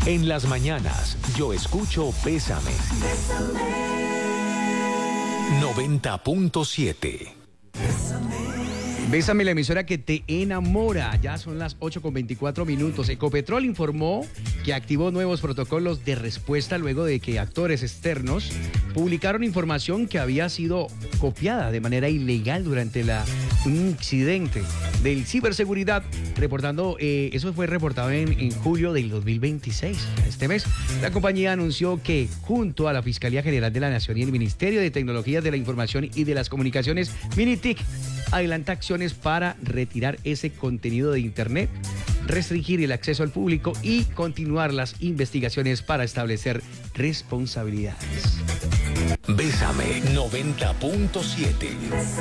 En las mañanas, yo escucho Bésame. 90.7. Bésame, la emisora que te enamora. Ya son las 8:24. Ecopetrol informó que activó nuevos protocolos de respuesta luego de que actores externos publicaron información que había sido copiada de manera ilegal durante un incidente de ciberseguridad, eso fue reportado en julio del 2026. Este mes, la compañía anunció que junto a la Fiscalía General de la Nación y el Ministerio de Tecnologías de la Información y de las Comunicaciones, Minitic, adelanta acciones para retirar ese contenido de Internet, restringir el acceso al público y continuar las investigaciones para establecer responsabilidades. Bésame 90.7.